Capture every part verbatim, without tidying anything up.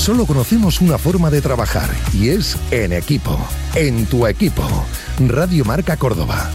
Solo conocemos una forma de trabajar y es en equipo. En tu equipo. Radio Marca Córdoba.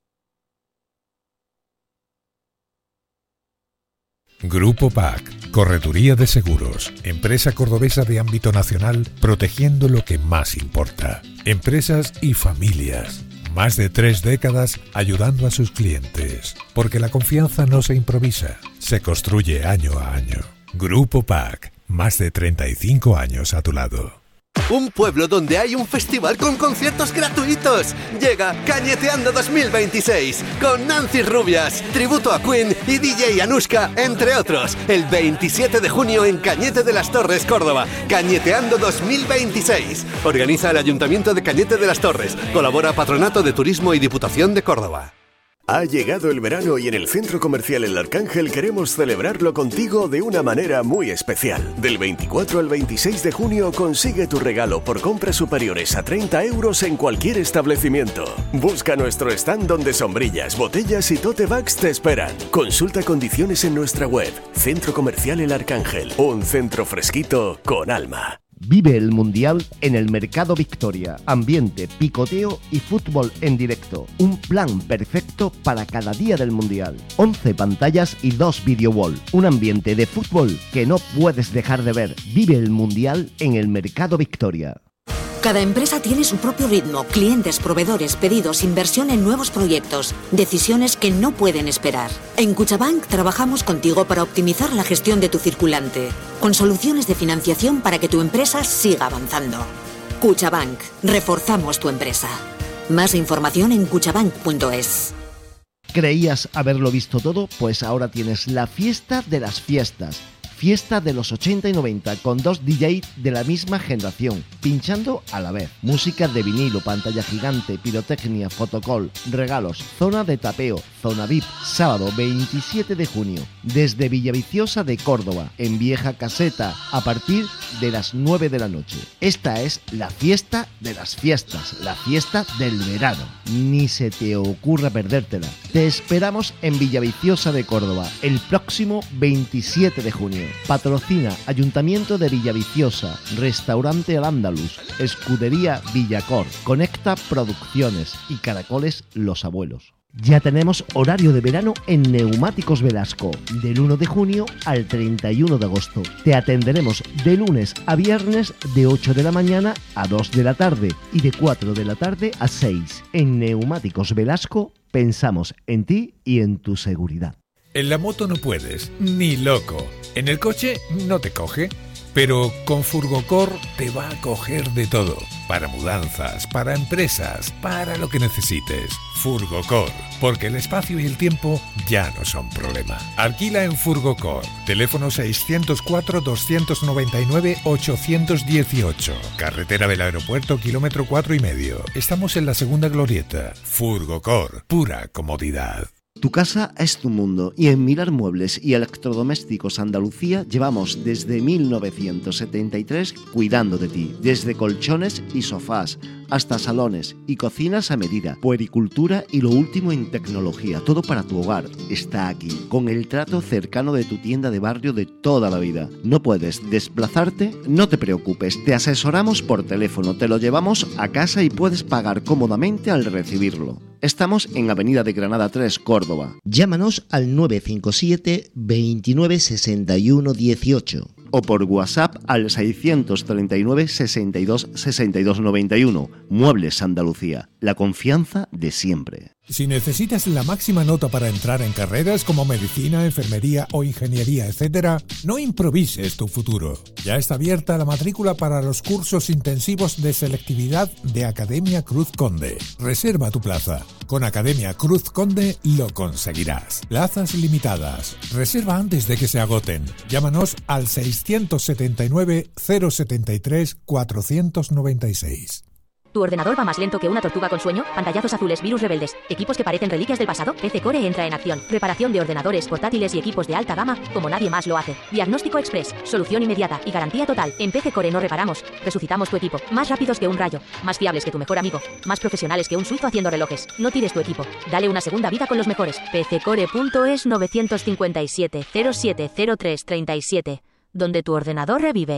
Grupo P A C, Correduría de Seguros, empresa cordobesa de ámbito nacional, protegiendo lo que más importa. Empresas y familias. Más de tres décadas ayudando a sus clientes. Porque la confianza no se improvisa, se construye año a año. Grupo P A C, más de treinta y cinco años a tu lado. Un pueblo donde hay un festival con conciertos gratuitos. Llega Cañeteando dos mil veintiséis con Nancy Rubias, tributo a Queen y D J Anushka, entre otros. El veintisiete de junio en Cañete de las Torres, Córdoba. Cañeteando dos mil veintiséis. Organiza el Ayuntamiento de Cañete de las Torres. Colabora Patronato de Turismo y Diputación de Córdoba. Ha llegado el verano y en el Centro Comercial El Arcángel queremos celebrarlo contigo de una manera muy especial. Del veinticuatro al veintiséis de junio consigue tu regalo por compras superiores a treinta euros en cualquier establecimiento. Busca nuestro stand donde sombrillas, botellas y tote bags te esperan. Consulta condiciones en nuestra web. Centro Comercial El Arcángel, un centro fresquito con alma. Vive el Mundial en el Mercado Victoria. Ambiente, picoteo y fútbol en directo. Un plan perfecto para cada día del Mundial. once pantallas y dos video wall. Un ambiente de fútbol que no puedes dejar de ver. Vive el Mundial en el Mercado Victoria. Cada empresa tiene su propio ritmo, clientes, proveedores, pedidos, inversión en nuevos proyectos, decisiones que no pueden esperar. En Cuchabank trabajamos contigo para optimizar la gestión de tu circulante, con soluciones de financiación para que tu empresa siga avanzando. Cuchabank, reforzamos tu empresa. Más información en cuchabank punto es. ¿Creías haberlo visto todo? Pues ahora tienes la fiesta de las fiestas. Fiesta de los ochenta y noventa con dos D J de la misma generación, pinchando a la vez. Música de vinilo, pantalla gigante, pirotecnia, fotocall, regalos, zona de tapeo, zona V I P. Sábado veintisiete de junio, desde Villaviciosa de Córdoba, en Vieja Caseta, a partir de las nueve de la noche. Esta es la fiesta de las fiestas, la fiesta del verano. Ni se te ocurra perdértela. Te esperamos en Villaviciosa de Córdoba, el próximo veintisiete de junio. Patrocina Ayuntamiento de Villaviciosa, Restaurante Al Andalus, Escudería Villacor, Conecta Producciones y Caracoles Los Abuelos. Ya tenemos horario de verano en Neumáticos Velasco, del uno de junio al treinta y uno de agosto. Te atenderemos de lunes a viernes de ocho de la mañana a dos de la tarde y de cuatro de la tarde a seis. En Neumáticos Velasco pensamos en ti y en tu seguridad. En la moto no puedes, ni loco. En el coche no te coge, pero con Furgocor te va a coger de todo. Para mudanzas, para empresas, para lo que necesites. Furgocor, porque el espacio y el tiempo ya no son problema. Alquila en Furgocor. Teléfono seiscientos cuatro, doscientos noventa y nueve, ochocientos dieciocho. Carretera del Aeropuerto, kilómetro cuatro y medio. Estamos en la segunda glorieta. Furgocor, pura comodidad. Tu casa es tu mundo y en Mirar Muebles y Electrodomésticos Andalucía llevamos desde mil novecientos setenta y tres cuidando de ti, desde colchones y sofás hasta salones y cocinas a medida, puericultura y lo último en tecnología, todo para tu hogar está aquí, con el trato cercano de tu tienda de barrio de toda la vida. ¿No puedes desplazarte? No te preocupes, te asesoramos por teléfono, te lo llevamos a casa y puedes pagar cómodamente al recibirlo. Estamos en Avenida de Granada tres, Córdoba. Llámanos al nueve cinco siete, veintinueve, sesenta y uno, dieciocho o por WhatsApp al seiscientos treinta y nueve, sesenta y dos, sesenta y dos, noventa y uno. Muebles Andalucía, la confianza de siempre. Si necesitas la máxima nota para entrar en carreras como medicina, enfermería o ingeniería, etcétera, no improvises tu futuro. Ya está abierta la matrícula para los cursos intensivos de selectividad de Academia Cruz Conde. Reserva tu plaza. Con Academia Cruz Conde lo conseguirás. Plazas limitadas. Reserva antes de que se agoten. Llámanos al seiscientos setenta y nueve, cero setenta y tres, cuatrocientos noventa y seis. ¿Tu ordenador va más lento que una tortuga con sueño? Pantallazos azules, virus rebeldes, equipos que parecen reliquias del pasado. P C Core entra en acción. Reparación de ordenadores, portátiles y equipos de alta gama como nadie más lo hace. Diagnóstico express, solución inmediata y garantía total. En P C Core no reparamos, resucitamos tu equipo. Más rápidos que un rayo, más fiables que tu mejor amigo, más profesionales que un suizo haciendo relojes. No tires tu equipo, dale una segunda vida con los mejores. P C core punto es nueve cinco siete, cero siete cero tres, tres siete, donde tu ordenador revive.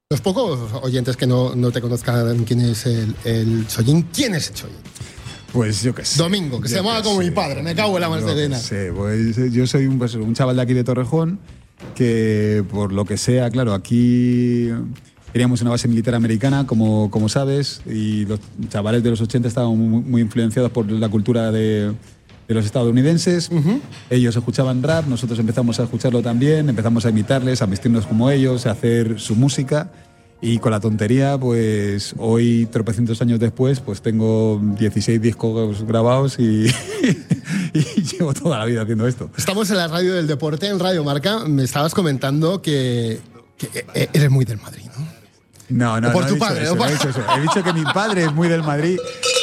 Los pocos oyentes que no, no te conozcan quién es el, el Chollín, ¿quién es el Chollín? Pues yo qué sé. Domingo, que se llamaba como sé. mi padre, me cago en la Magdalena. Sí, pues yo soy un, pues, un chaval de aquí de Torrejón que, por lo que sea, claro, aquí teníamos una base militar americana, como, como sabes, y los chavales de los ochenta estaban muy, muy influenciados por la cultura de, de los estadounidenses. Uh-huh. Ellos escuchaban rap, nosotros empezamos a escucharlo también, empezamos a imitarles, a vestirnos como ellos, a hacer su música. Y con la tontería, pues hoy, tropecientos años después, pues tengo dieciséis discos grabados y, y llevo toda la vida haciendo esto. Estamos en la radio del deporte, en Radio Marca. Me estabas comentando que, que eres muy del Madrid, ¿no? No, no, o por no tu he dicho padre, eso, no he dicho eso. He dicho que mi padre es muy del Madrid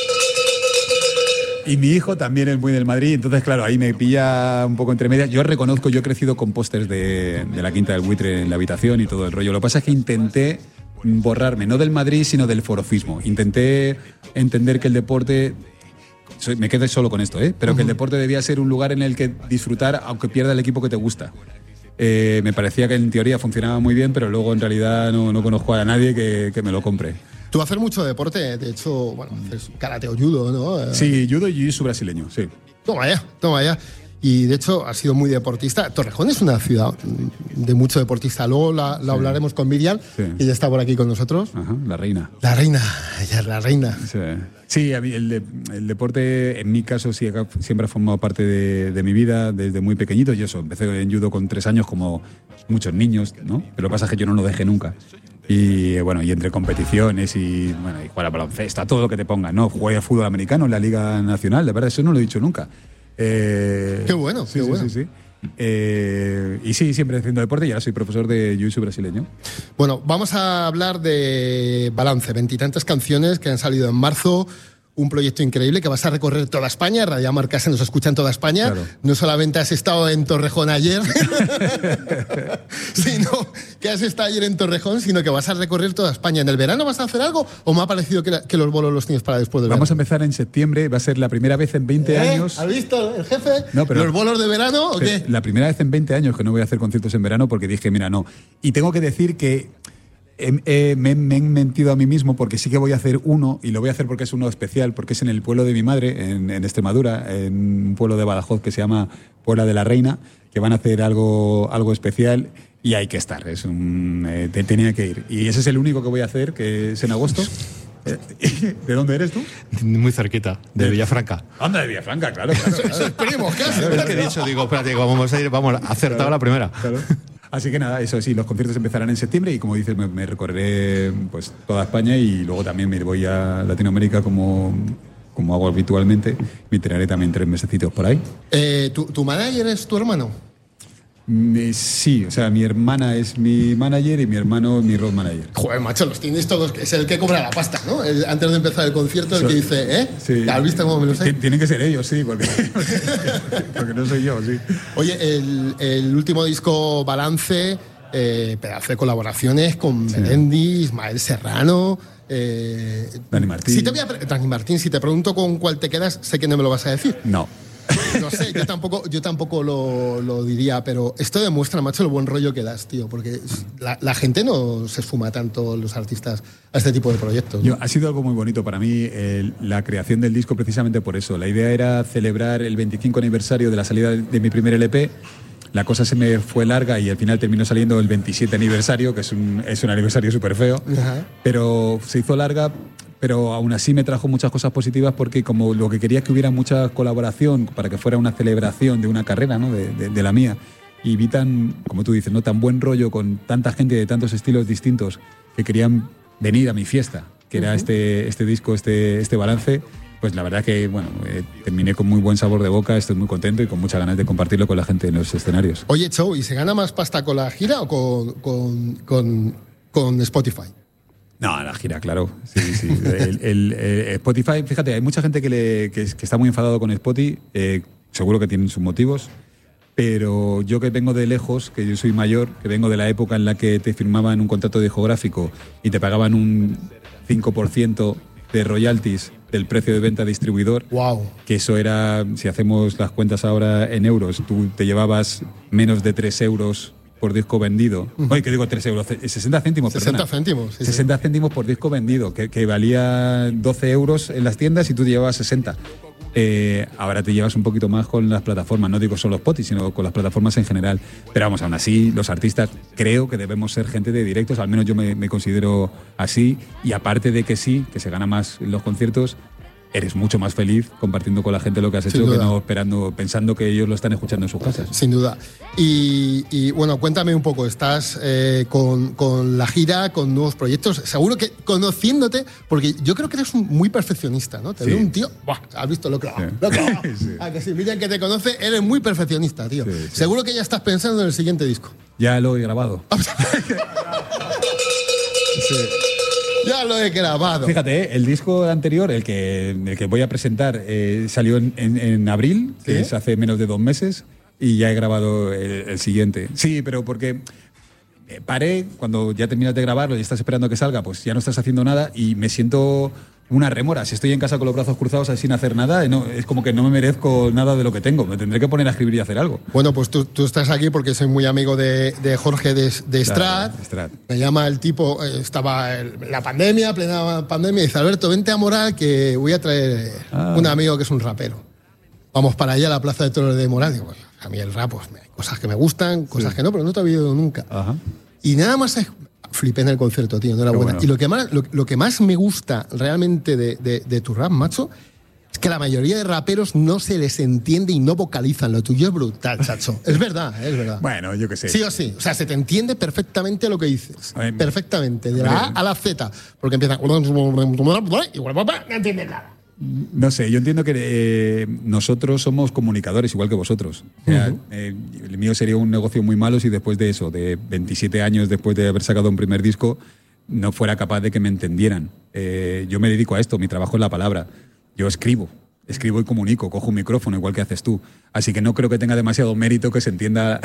y mi hijo también es muy del Madrid. Entonces, claro, ahí me pilla un poco entre medias. Yo reconozco, yo he crecido con pósters de, de la Quinta del Buitre en la habitación y todo el rollo. Lo que pasa es que intenté borrarme, no del Madrid, sino del forofismo. Intenté entender que el deporte, me quedé solo con esto, ¿eh? pero uh-huh. que el deporte debía ser un lugar en el que disfrutar aunque pierda el equipo que te gusta. Eh, me parecía que en teoría funcionaba muy bien, pero luego en realidad no, no conozco a nadie que, que me lo compre. Tú haces mucho deporte, de hecho, bueno, haces karate o judo, ¿no? Sí, judo y jiu-jitsu brasileño, sí. Toma ya, toma ya. Y de hecho has sido muy deportista. Torrejón es una ciudad de mucho deportista. Luego la, la sí. hablaremos con Miriam, sí. que ya está por aquí con nosotros. Ajá, la reina. La reina, ella es la reina. Sí, sí a mí el, de, el deporte en mi caso sí, siempre ha formado parte de, de mi vida desde muy pequeñito. Y eso, empecé en judo con tres años como muchos niños, ¿no? Pero lo que pasa es que yo no lo dejé nunca. Y bueno, y entre competiciones y, bueno, y jugar a baloncesto, a todo lo que te pongan, ¿no? Jugué a fútbol americano en la Liga Nacional, de verdad, eso no lo he dicho nunca. Eh, qué bueno, sí, qué sí, bueno. Sí, sí. Eh, y sí, siempre haciendo deporte y ahora soy profesor de jiu-jitsu brasileño. Bueno, vamos a hablar de Balance, veintitantas canciones que han salido en marzo. Un proyecto increíble que vas a recorrer toda España. Radio Marca se nos escucha en toda España. Claro. No solamente has estado en Torrejón ayer, sino que has estado ayer en Torrejón, sino que vas a recorrer toda España. ¿En el verano vas a hacer algo o me ha parecido que, la, que los bolos los tienes para después del verano? Vamos a verano? empezar en septiembre, va a ser la primera vez en veinte ¿Eh? años. ¿Has visto el jefe? No, pero, ¿los bolos de verano o qué? La primera vez en veinte años que no voy a hacer conciertos en verano porque dije, mira, no. Y tengo que decir que Eh, eh, me, me he mentido a mí mismo porque sí que voy a hacer uno y lo voy a hacer porque es uno especial, porque es en el pueblo de mi madre, en, en Extremadura, en un pueblo de Badajoz que se llama Puebla de la Reina, que van a hacer algo, algo especial y hay que estar, es un, eh, te, tenía que ir. Y ese es el único que voy a hacer, que es en agosto. ¿De dónde eres tú? Muy cerquita, de Villafranca. Anda, de Villafranca, claro. claro, claro. Eso es primo, casi. Claro, es que he dicho, digo, espérate, vamos a ir, vamos, acertado claro, la primera. Claro. Así que nada, eso sí, los conciertos empezarán en septiembre y como dices, me, me recorreré pues toda España y luego también me voy a Latinoamérica como, como hago habitualmente. Me tiraré también tres mesecitos por ahí. Eh, ¿tu, ¿Tu manager es tu hermano? Mm, sí, o sea, mi hermana es mi manager y mi hermano mi road manager. Joder, macho, los tienes todos. Es el que cobra la pasta, ¿no? El, antes de empezar el concierto, el so, que dice, ¿eh? Sí. ¿Has visto cómo me lo sé? Tienen que ser ellos, sí, porque, porque no soy yo, sí. Oye, el, el último disco, Balance, eh, pedazo de colaboraciones con sí. Melendi, Ismael Serrano. Eh, Dani Martín. Si te voy a, Dani Martín, si te pregunto con cuál te quedas, sé que no me lo vas a decir. No. No sé, yo tampoco, yo tampoco lo, lo diría, pero esto demuestra, macho, el buen rollo que das, tío, porque la, la gente no se esfuma tanto, los artistas, a este tipo de proyectos, ¿no? Yo, ha sido algo muy bonito para mí el, la creación del disco precisamente por eso. La idea era celebrar el veinticinco aniversario de la salida de mi primer L P. La cosa se me fue larga y al final terminó saliendo el veintisiete aniversario, que es un, es un aniversario súper feo, uh-huh. pero se hizo larga. Pero aún así me trajo muchas cosas positivas porque como lo que quería es que hubiera mucha colaboración para que fuera una celebración de una carrera, ¿no? de, de, de la mía. Y vi tan, como tú dices, ¿no? tan buen rollo con tanta gente de tantos estilos distintos que querían venir a mi fiesta, que era uh-huh. este, este disco, este, este Balance. Pues la verdad que, bueno, eh, terminé con muy buen sabor de boca, estoy muy contento y con muchas ganas de compartirlo con la gente en los escenarios. Oye, Chou, ¿y se gana más pasta con la gira o con, con, con, con Spotify? No, la gira, claro. Sí, sí. El, el, el Spotify, fíjate, hay mucha gente que, le, que, que está muy enfadado con Spotify, eh, seguro que tienen sus motivos, pero yo que vengo de lejos, que yo soy mayor, que vengo de la época en la que te firmaban un contrato discográfico y te pagaban un cinco por ciento de royalties del precio de venta distribuidor, wow. que eso era, si hacemos las cuentas ahora en euros, tú te llevabas menos de tres euros por disco vendido. Uh-huh. Oye, que digo tres euros, sesenta céntimos, sesenta perdona. céntimos, sí, sesenta sí. céntimos por disco vendido, que, que valía doce euros en las tiendas y tú te llevabas sesenta. Eh, ahora te llevas un poquito más con las plataformas, no digo solo Spotify, sino con las plataformas en general. Pero vamos, aún así, los artistas creo que debemos ser gente de directos, al menos yo me, me considero así. Y aparte de que sí, que se gana más en los conciertos, eres mucho más feliz compartiendo con la gente lo que has hecho que no esperando, pensando que ellos lo están escuchando en sus casas. Sin duda. Y, y bueno, cuéntame un poco, estás eh, con, con la gira, con nuevos proyectos, seguro que conociéndote, porque yo creo que eres un, muy perfeccionista, ¿no? Te sí. veo un tío, ¡buah! Has visto lo clavado, sí. lo clavado. Sí. A que si miren que te conoce, eres muy perfeccionista, tío. Sí, sí. Seguro que ya estás pensando en el siguiente disco. Ya lo he grabado. sí. Ya lo he grabado. Fíjate, ¿eh? El disco anterior, el que, el que voy a presentar, eh, salió en, en, en abril, ¿sí? que es hace menos de dos meses, y ya he grabado el, el siguiente. Sí, pero porque paré, cuando ya terminas de grabarlo y estás esperando a que salga, pues ya no estás haciendo nada y me siento una rémora. Si estoy en casa con los brazos cruzados así sin hacer nada, no, es como que no me merezco nada de lo que tengo. Me tendré que poner a escribir y hacer algo. Bueno, pues tú, tú estás aquí porque soy muy amigo de, de Jorge de, de Strat. Claro, me llama el tipo, eh, estaba en la pandemia, plena pandemia, y dice, Alberto, vente a Moral que voy a traer ah. un amigo que es un rapero. Vamos para allá a la Plaza de Toros de Moral. Digo, bueno, a mí el rap, pues, hay cosas que me gustan, cosas sí. que no, pero no te he oído nunca. Ajá. Y nada más es... Flipé en el concierto, tío, enhorabuena. Bueno. Y lo que, más, lo, lo que más me gusta realmente de, de, de tu rap, macho, es que la mayoría de raperos no se les entiende y no vocalizan. Lo tuyo es brutal, chacho. Es verdad, es verdad. Bueno, yo qué sé. Sí o sí. O sea, se te entiende perfectamente lo que dices. Ver, perfectamente. De la A a la Z. Porque empiezan... Y no entiendes nada. No sé, yo entiendo que eh, nosotros somos comunicadores igual que vosotros. O sea, uh-huh. eh, el mío sería un negocio muy malo si después de eso, de veintisiete años después de haber sacado un primer disco, no fuera capaz de que me entendieran. Eh, yo me dedico a esto, mi trabajo es la palabra. Yo escribo, escribo y comunico, cojo un micrófono igual que haces tú. Así que no creo que tenga demasiado mérito que se entienda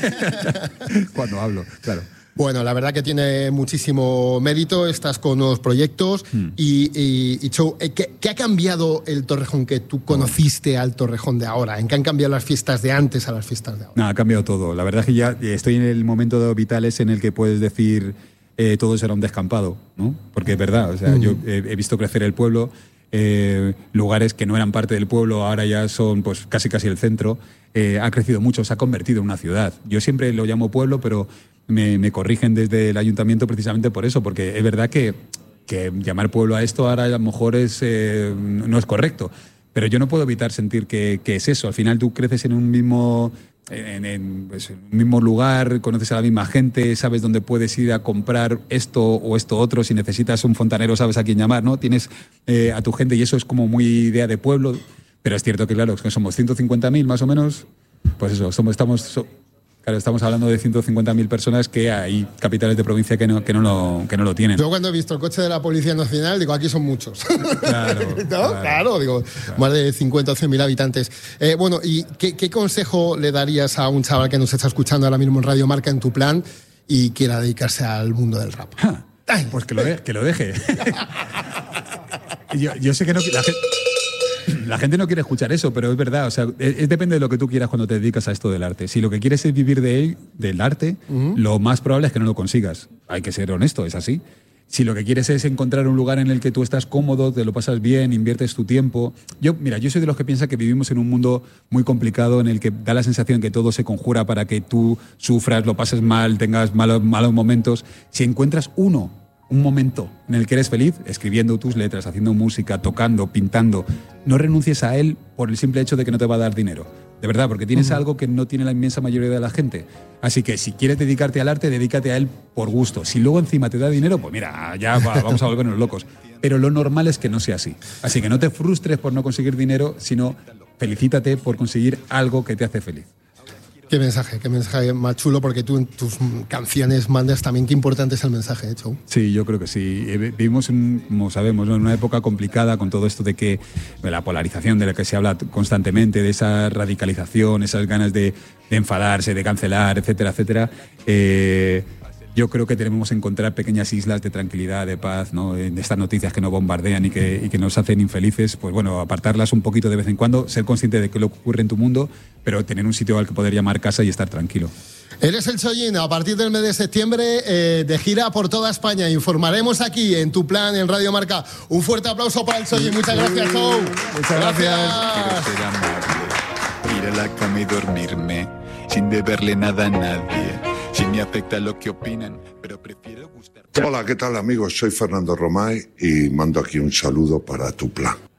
cuando hablo, claro. Bueno, la verdad que tiene muchísimo mérito, estás con nuevos proyectos hmm. y, y, y show. ¿Qué, ¿Qué ha cambiado el Torrejón que tú conociste al Torrejón de ahora? ¿En qué han cambiado las fiestas de antes a las fiestas de ahora? No, ha cambiado todo. La verdad es que ya estoy en el momento vital ese en el que puedes decir eh, todo será un descampado, ¿no? Porque es verdad, o sea, hmm. yo he, he visto crecer el pueblo, eh, lugares que no eran parte del pueblo ahora ya son pues casi casi el centro. Eh, ha crecido mucho, se ha convertido en una ciudad. Yo siempre lo llamo pueblo, pero me, me corrigen desde el ayuntamiento precisamente por eso, porque es verdad que, que llamar pueblo a esto ahora a lo mejor es, eh, no es correcto. Pero yo no puedo evitar sentir que, que es eso. Al final tú creces en un mismo, en, en, pues, en un mismo lugar, conoces a la misma gente, sabes dónde puedes ir a comprar esto o esto otro. Si necesitas un fontanero, sabes a quién llamar, ¿no? Tienes eh, a tu gente y eso es como muy idea de pueblo. Pero es cierto que, claro, que somos ciento cincuenta mil más o menos. Pues eso, somos, estamos... So, Claro, estamos hablando de ciento cincuenta mil personas que hay capitales de provincia que no, que, no lo, que no lo tienen. Yo cuando he visto el coche de la Policía Nacional, digo, aquí son muchos. Claro, ¿no? claro, claro, digo, claro. Más de cincuenta o cien mil habitantes. Eh, bueno, ¿y qué, qué consejo le darías a un chaval que nos está escuchando ahora mismo en Radio Marca en tu plan y quiera dedicarse al mundo del rap? Ja, pues que lo, de, que lo deje. yo, yo sé que no... La gente, La gente no quiere escuchar eso, pero es verdad. O sea, es, es, depende de lo que tú quieras cuando te dedicas a esto del arte. Si lo que quieres es vivir de él, del arte, uh-huh. lo más probable es que no lo consigas. Hay que ser honesto, es así. Si lo que quieres es encontrar un lugar en el que tú estás cómodo, te lo pasas bien, inviertes tu tiempo... Yo, mira, yo soy de los que piensa que vivimos en un mundo muy complicado en el que da la sensación que todo se conjura para que tú sufras, lo pases mal, tengas malos, malos momentos. Si encuentras uno... un momento en el que eres feliz, escribiendo tus letras, haciendo música, tocando, pintando, no renuncies a él por el simple hecho de que no te va a dar dinero. De verdad, porque tienes uh-huh. algo que no tiene la inmensa mayoría de la gente. Así que si quieres dedicarte al arte, dedícate a él por gusto. Si luego encima te da dinero, pues mira, ya va, vamos a volvernos locos. Pero lo normal es que no sea así. Así que no te frustres por no conseguir dinero, sino felicítate por conseguir algo que te hace feliz. Qué mensaje, qué mensaje más chulo, porque tú en tus canciones mandas también qué importante es el mensaje, ¿eh, Chou? Sí, yo creo que sí. Vivimos, en, como sabemos, ¿no? en una época complicada con todo esto de que de la polarización de la que se habla constantemente, de esa radicalización, esas ganas de, de enfadarse, de cancelar, etcétera, etcétera. Eh, yo creo que debemos encontrar pequeñas islas de tranquilidad, de paz, ¿no? De estas noticias que nos bombardean y que, y que nos hacen infelices, pues bueno, apartarlas un poquito de vez en cuando, ser consciente de qué lo que ocurre en tu mundo, pero tener un sitio al que poder llamar casa y estar tranquilo. Eres el Chollín, a partir del mes de septiembre, eh, de gira por toda España. Informaremos aquí en Tu Plan, en Radio Marca. Un fuerte aplauso para el Chollín. Muchas gracias, Show. Muchas gracias. Quiero ser amable, ir a la cama y dormirme, sin deberle nada a nadie, sin me afecta lo que opinan, pero prefiero gustar. Hola, ¿qué tal, amigos? Soy Fernando Romay y mando aquí un saludo para Tu Plan.